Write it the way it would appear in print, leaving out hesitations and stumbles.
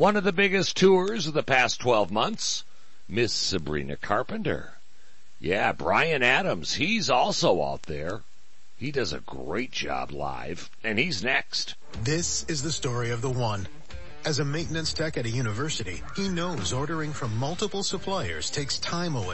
one of the biggest tours of the past 12 months, Miss Sabrina Carpenter. Yeah, Bryan Adams, he's also out there. He does a great job live, and he's next. This is the story of the one. As a maintenance tech at a university, he knows ordering from multiple suppliers takes time away